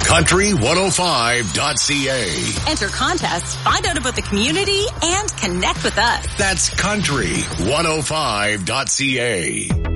Country105.ca. Enter contests, find out about the community, and connect with us. That's Country105.ca.